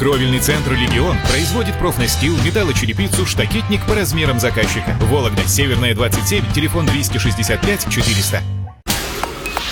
Кровельный центр «Легион» производит профнастил, металлочерепицу, штакетник по размерам заказчика. Вологда, Северная, 27, телефон 265 400.